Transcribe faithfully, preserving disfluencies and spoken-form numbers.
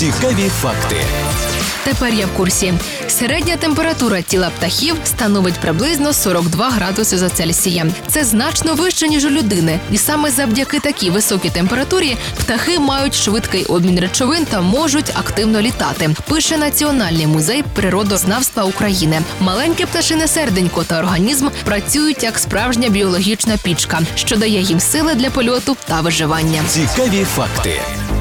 Цікаві факти. Тепер я в курсі. Середня температура тіла птахів становить приблизно сорок два градуси за Цельсієм. Це значно вище, ніж у людини. І саме завдяки такій високій температурі птахи мають швидкий обмін речовин та можуть активно літати, пише Національний музей природознавства України. Маленьке пташине серденько та організм працюють як справжня біологічна пічка, що дає їм сили для польоту та виживання. Цікаві факти.